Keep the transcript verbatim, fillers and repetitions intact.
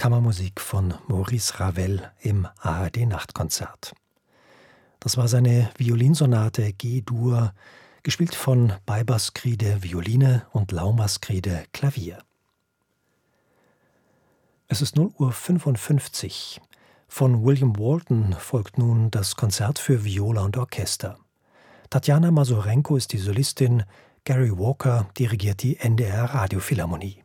Kammermusik von Maurice Ravel im A R D-Nachtkonzert. Das war seine Violinsonate G-Dur, gespielt von Beiberskride Violine und Laumaskride Klavier. Es ist null Uhr fünfundfünfzig. Von William Walton folgt nun das Konzert für Viola und Orchester. Tatjana Masurenko ist die Solistin, Gary Walker dirigiert die N D R Radiophilharmonie.